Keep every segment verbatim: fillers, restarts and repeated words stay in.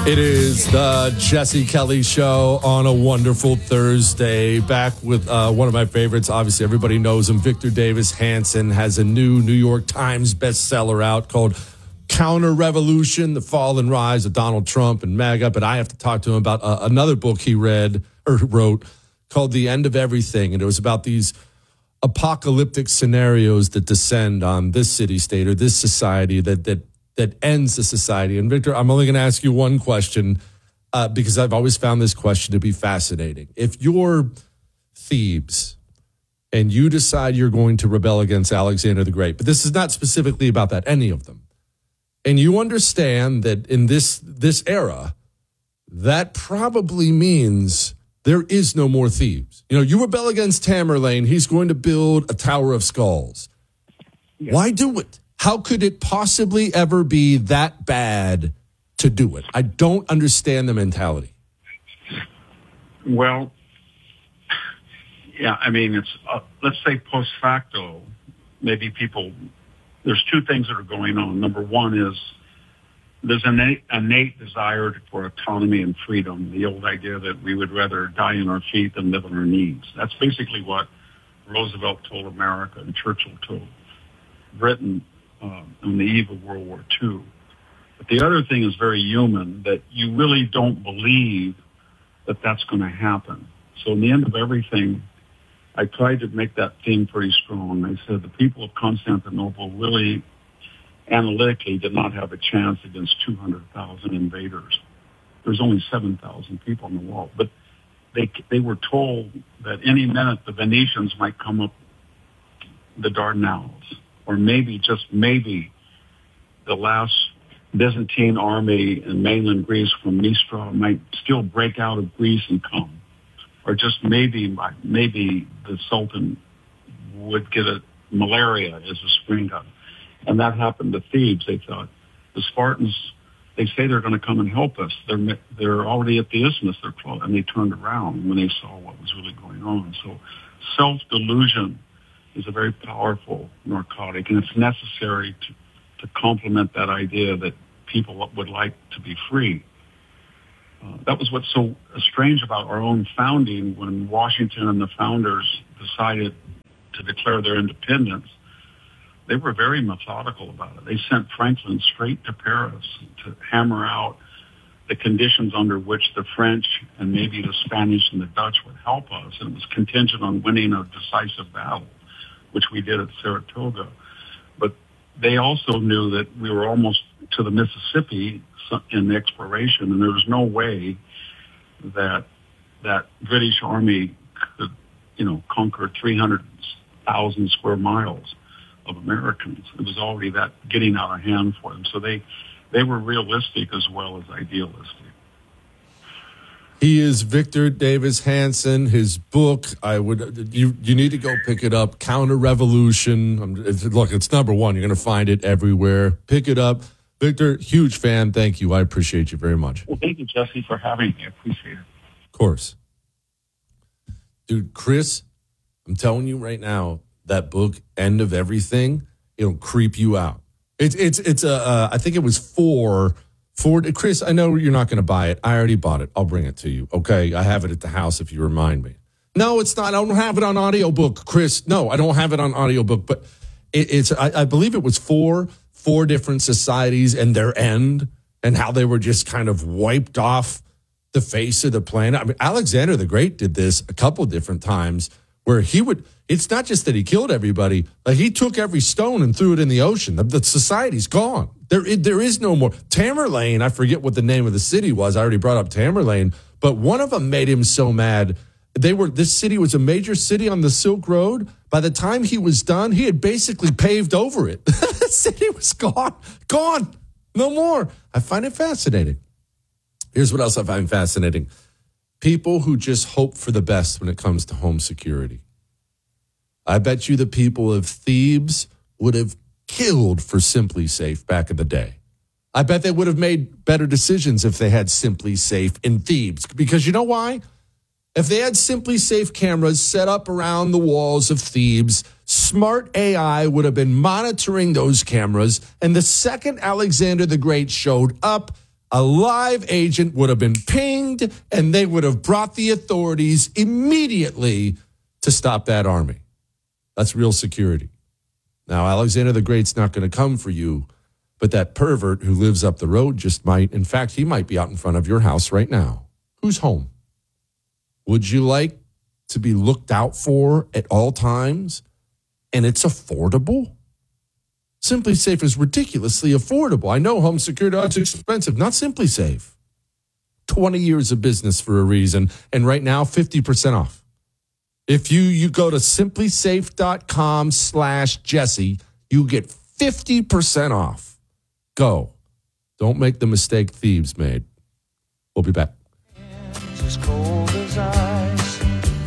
It is the Jesse Kelly Show on a wonderful Thursday. Back with uh, one of my favorites. Obviously, everybody knows him. Victor Davis Hanson has a new New York Times bestseller out called Counter-Revolution, The Fall and Rise of Donald Trump and MAGA. But I have to talk to him about uh, another book he read or wrote called The End of Everything. And it was about these apocalyptic scenarios that descend on this city-state or this society that that that ends the society. And Victor, I'm only going to ask you one question uh, because I've always found this question to be fascinating. If you're Thebes and you decide you're going to rebel against Alexander the Great, but this is not specifically about that, any of them, and you understand that in this this era, that probably means there is no more Thebes. You know, you rebel against Tamerlane, he's going to build a Tower of Skulls. Yeah. Why do it? How could it possibly ever be that bad to do it? I don't understand the mentality. Well, yeah, I mean, it's, uh, let's say post facto, maybe people, there's two things that are going on. Number one is there's an innate, innate desire for autonomy and freedom, the old idea that we would rather die on our feet than live on our knees. That's basically what Roosevelt told America and Churchill told Britain uh, on the eve of World War Two. But the other thing is very human, that you really don't believe that that's going to happen. So in the end of everything, I tried to make that theme pretty strong. I said the people of Constantinople really analytically did not have a chance against two hundred thousand invaders. There's only seven thousand people on the wall. But they they were told that any minute the Venetians might come up the Dardanelles, or maybe, just maybe, the last Byzantine army in mainland Greece from Mistra might still break out of Greece and come. Or just maybe, maybe the Sultan would get a malaria as a spring gun. And that happened to Thebes. They thought, the Spartans, they say they're going to come and help us. They're they're already at the isthmus. They're close. And they turned around when they saw what was really going on. So self-delusion is a very powerful narcotic, and it's necessary to, to complement that idea that people would like to be free. Uh, that was what's so strange about our own founding when Washington and the founders decided to declare their independence. They were very methodical about it. They sent Franklin straight to Paris to hammer out the conditions under which the French and maybe the Spanish and the Dutch would help us. And it was contingent on winning a decisive battle, which we did at Saratoga. But they also knew that we were almost to the Mississippi in the exploration, and there was no way that that British Army could, you know, conquer three hundred thousand square miles of Americans. It was already that getting out of hand for them. So they, they were realistic as well as idealistic. He is Victor Davis Hanson. His book, I would you you need to go pick it up. Counter-Revolution. It's, look, it's number one. You're going to find it everywhere. Pick it up. Victor, huge fan. Thank you. I appreciate you very much. Well, thank you, Jesse, for having me. I appreciate it. Of course. Dude, Chris, I'm telling you right now, that book, End of Everything, it'll creep you out. It's it's it's a uh, I think it was four four. Chris, I know you're not going to buy it. I already bought it. I'll bring it to you. Okay, I have it at the house if you remind me. No, it's not. I don't have it on audiobook, Chris. No, I don't have it on audiobook. But it, it's I, I believe it was four four different societies and their end and how they were just kind of wiped off the face of the planet. I mean, Alexander the Great did this a couple of different times where he would. It's not just that he killed everybody. Like he took every stone and threw it in the ocean. The, the society's gone. There, there is no more. Tamerlane, I forget what the name of the city was. I already brought up Tamerlane, but one of them made him so mad. They were. This city was a major city on the Silk Road. By the time he was done, he had basically paved over it. The city was gone, gone, no more. I find it fascinating. Here's what else I find fascinating. People who just hope for the best when it comes to home security. I bet you the people of Thebes would have killed for Simply Safe back in the day. I bet they would have made better decisions if they had Simply Safe in Thebes. Because you know why? If they had Simply Safe cameras set up around the walls of Thebes, smart A I would have been monitoring those cameras. And the second Alexander the Great showed up, a live agent would have been pinged and they would have brought the authorities immediately to stop that army. That's real security. Now, Alexander the Great's not going to come for you, but that pervert who lives up the road just might. In fact, he might be out in front of your house right now. Who's home? Would you like to be looked out for at all times? And it's affordable? Simply Safe is ridiculously affordable. I know home security is expensive, not Simply Safe. twenty years of business for a reason, and right now, fifty percent off. If you, you go to simplysafe.com slash Jesse, you get fifty percent off. Go. Don't make the mistake thieves made. We'll be back. As cold as ice.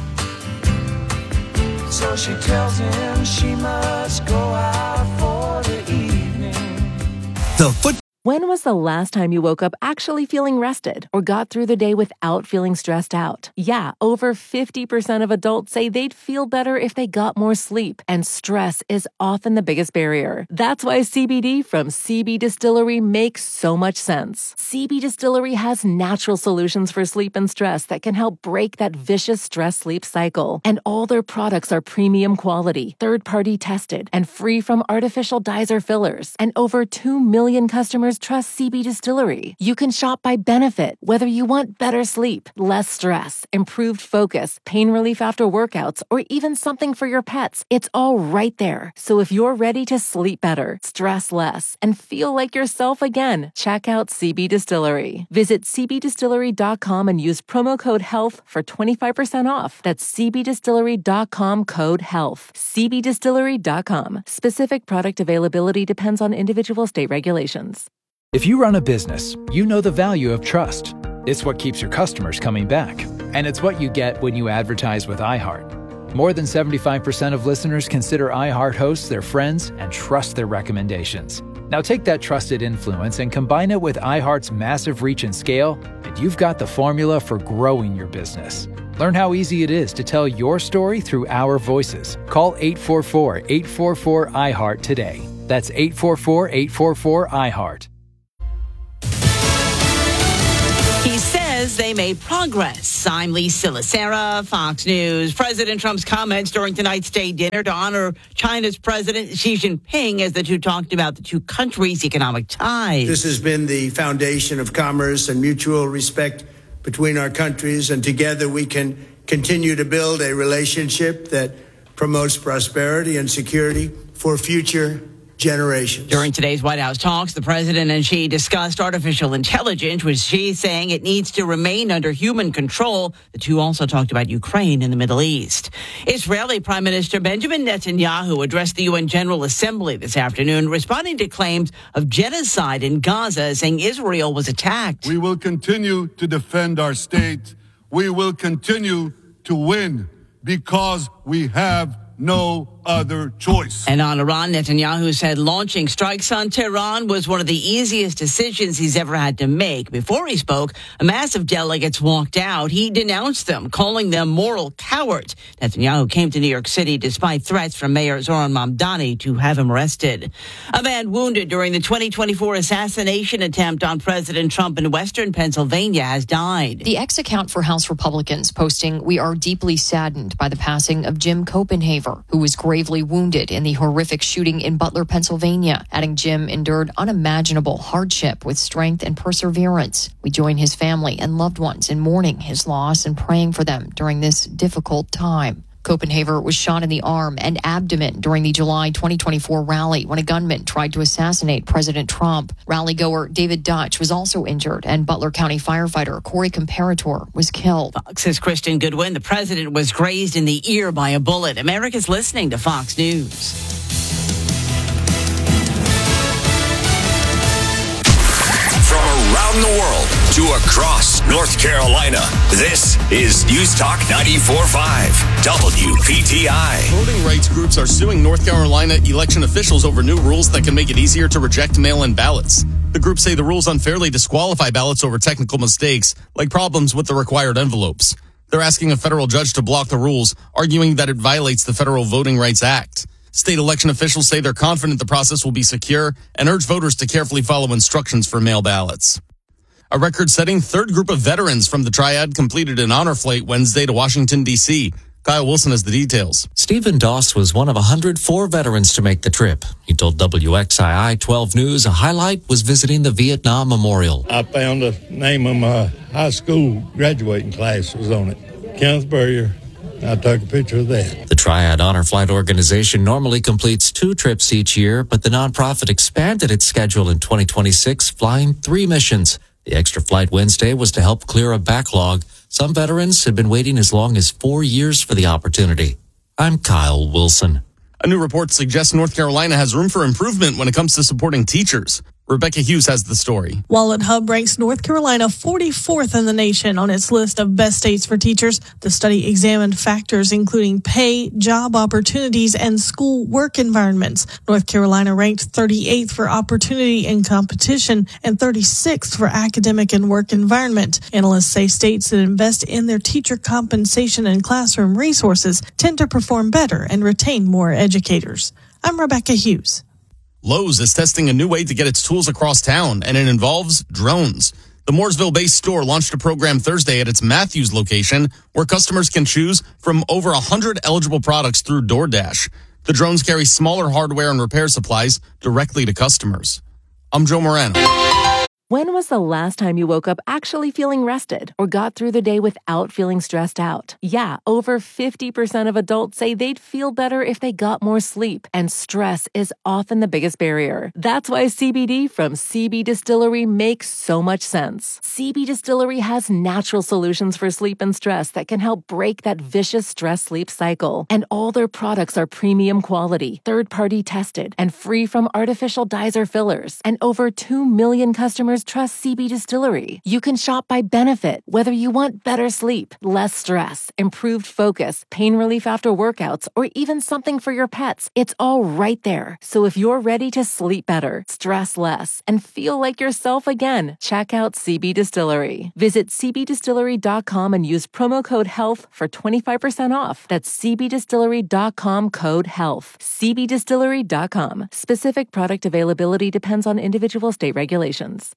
So she tells him she must go out for the evening. The foot. When was the last time you woke up actually feeling rested or got through the day without feeling stressed out? Yeah, over fifty percent of adults say they'd feel better if they got more sleep, and stress is often the biggest barrier. That's why C B D from C B Distillery makes so much sense. C B Distillery has natural solutions for sleep and stress that can help break that vicious stress-sleep cycle. And all their products are premium quality, third-party tested, and free from artificial dyes or fillers. And over two million customers trust C B Distillery. You can shop by benefit, whether you want better sleep, less stress, improved focus, pain relief after workouts, or even something for your pets. It's all right there. So if you're ready to sleep better, stress less, and feel like yourself again, check out C B Distillery. Visit c b distillery dot com and use promo code HEALTH for twenty-five percent off. That's c b distillery dot com code HEALTH. c b distillery dot com. Specific product availability depends on individual state regulations. If you run a business, you know the value of trust. It's what keeps your customers coming back. And it's what you get when you advertise with iHeart. More than seventy-five percent of listeners consider iHeart hosts their friends and trust their recommendations. Now take that trusted influence and combine it with iHeart's massive reach and scale, and you've got the formula for growing your business. Learn how easy it is to tell your story through our voices. Call eight four four, eight four four, iHeart today. That's eight four four, eight four four, iHeart. He says they made progress. I'm Lee Silasera, Fox News. President Trump's comments during tonight's state dinner to honor China's President Xi Jinping as the two talked about the two countries' economic ties. This has been the foundation of commerce and mutual respect between our countries, and together we can continue to build a relationship that promotes prosperity and security for future generations. During today's White House talks, the president and Xi discussed artificial intelligence, with Xi saying it needs to remain under human control. The two also talked about Ukraine and the Middle East. Israeli Prime Minister Benjamin Netanyahu addressed the U N General Assembly this afternoon, responding to claims of genocide in Gaza, saying Israel was attacked. We will continue to defend our state. We will continue to win because we have no other choice. And on Iran, Netanyahu said launching strikes on Tehran was one of the easiest decisions he's ever had to make. Before he spoke, a mass of delegates walked out. He denounced them, calling them moral cowards. Netanyahu came to New York City despite threats from Mayor Zoran Mamdani to have him arrested. A man wounded during the twenty twenty-four assassination attempt on President Trump in western Pennsylvania has died. The X account for House Republicans posting, "We are deeply saddened by the passing of Jim Copenhaver, who was gravely wounded in the horrific shooting in Butler, Pennsylvania," adding Jim endured unimaginable hardship with strength and perseverance. We join his family and loved ones in mourning his loss and praying for them during this difficult time. Copenhaver was shot in the arm and abdomen during the July twenty twenty-four rally when a gunman tried to assassinate President Trump. Rally-goer David Dutch was also injured, and Butler County firefighter Corey Comparator was killed. Fox's Kristen Goodwin. The president was grazed in the ear by a bullet. America's listening to Fox News. From around the world to across North Carolina, this is News Talk ninety-four point five, W P T I. Voting rights groups are suing North Carolina election officials over new rules that can make it easier to reject mail-in ballots. The groups say the rules unfairly disqualify ballots over technical mistakes, like problems with the required envelopes. They're asking a federal judge to block the rules, arguing that it violates the Federal Voting Rights Act. State election officials say they're confident the process will be secure and urge voters to carefully follow instructions for mail ballots. A record-setting third group of veterans from the Triad completed an honor flight Wednesday to Washington, D C Kyle Wilson has the details. Stephen Doss was one of one hundred four veterans to make the trip. He told W X I I twelve News a highlight was visiting the Vietnam Memorial. I found the name of my high school graduating class was on it. Kenneth Burrier. I took a picture of that. The Triad Honor Flight Organization normally completes two trips each year, but the nonprofit expanded its schedule in twenty twenty-six, flying three missions. The extra flight Wednesday was to help clear a backlog. Some veterans had been waiting as long as four years for the opportunity. I'm Kyle Wilson. A new report suggests North Carolina has room for improvement when it comes to supporting teachers. Rebecca Hughes has the story. Wallet Hub ranks North Carolina forty-fourth in the nation on its list of best states for teachers. The study examined factors including pay, job opportunities, and school work environments. North Carolina ranked thirty-eighth for opportunity and competition and thirty-sixth for academic and work environment. Analysts say states that invest in their teacher compensation and classroom resources tend to perform better and retain more educators. I'm Rebecca Hughes. Lowe's is testing a new way to get its tools across town, and it involves drones. The Mooresville-based store launched a program Thursday at its Matthews location where customers can choose from over one hundred eligible products through DoorDash. The drones carry smaller hardware and repair supplies directly to customers. I'm Joe Morano. When was the last time you woke up actually feeling rested or got through the day without feeling stressed out? Yeah, over fifty percent of adults say they'd feel better if they got more sleep, and stress is often the biggest barrier. That's why C B D from C B Distillery makes so much sense. C B Distillery has natural solutions for sleep and stress that can help break that vicious stress-sleep cycle. And all their products are premium quality, third-party tested, and free from artificial dyes or fillers. And over two million customers trust C B Distillery. You can shop by benefit, whether you want better sleep, less stress, improved focus, pain relief after workouts, or even something for your pets. It's all right there. So if you're ready to sleep better, stress less, and feel like yourself again, check out C B Distillery. Visit c b distillery dot com and use promo code HEALTH for twenty-five percent off. That's c b distillery dot com code HEALTH. c b distillery dot com. Specific product availability depends on individual state regulations.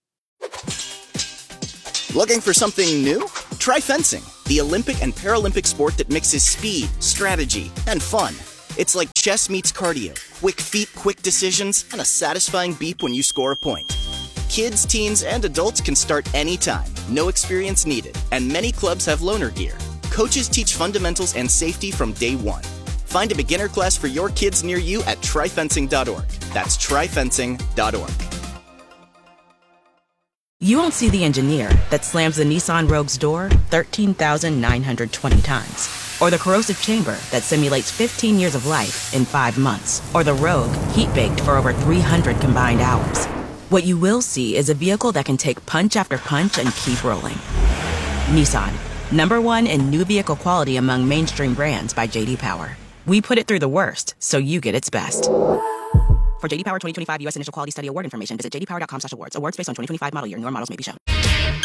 Looking for something new? Try fencing, the Olympic and Paralympic sport that mixes speed, strategy, and fun. It's like chess meets cardio, quick feet, quick decisions, and a satisfying beep when you score a point. Kids, teens, and adults can start anytime, no experience needed, and many clubs have loaner gear. Coaches teach fundamentals and safety from day one. Find a beginner class for your kids near you at try fencing dot org. That's try fencing dot org. You won't see the engineer that slams the Nissan Rogue's door thirteen thousand nine hundred twenty times. Or the corrosive chamber that simulates fifteen years of life in five months. Or the Rogue heat-baked for over three hundred combined hours. What you will see is a vehicle that can take punch after punch and keep rolling. Nissan, number one in new vehicle quality among mainstream brands by J D Power. We put it through the worst, so you get its best. For J D Power twenty twenty-five U S Initial Quality Study Award information, visit j d power dot com slash awards. Awards based on twenty twenty-five model year. Newer models may be shown.